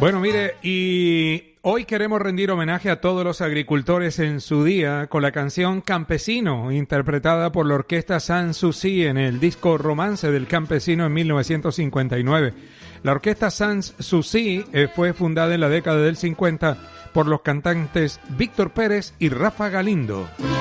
Bueno, mire, y hoy queremos rendir homenaje a todos los agricultores en su día con la canción Campesino, interpretada por la orquesta Sanssouci en el disco Romance del Campesino en 1959. La orquesta Sanssouci fue fundada en la década del 50 por los cantantes Víctor Pérez y Rafa Galindo.